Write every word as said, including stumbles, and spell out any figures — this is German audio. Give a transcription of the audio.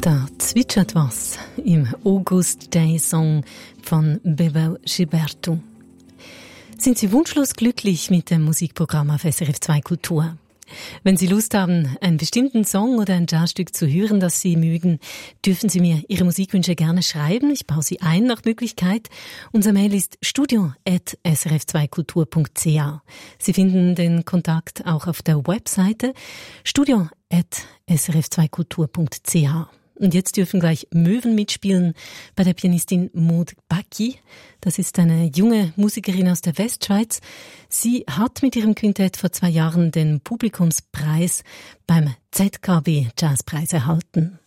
Da zwitschert was im August Day Song von Bebel Gilberto. Sind Sie wunschlos glücklich mit dem Musikprogramm auf S R F zwei Kultur? Wenn Sie Lust haben, einen bestimmten Song oder ein Jazzstück zu hören, das Sie mögen, dürfen Sie mir Ihre Musikwünsche gerne schreiben. Ich baue sie ein nach Möglichkeit. Unser Mail ist studio at s r f zwei kultur punkt c a. Sie finden den Kontakt auch auf der Webseite studio at s r f zwei kultur punkt c a. Und jetzt dürfen gleich Möwen mitspielen bei der Pianistin Maud Bacchi. Das ist eine junge Musikerin aus der Westschweiz. Sie hat mit ihrem Quintett vor zwei Jahren den Publikumspreis beim Z K B Jazzpreis erhalten.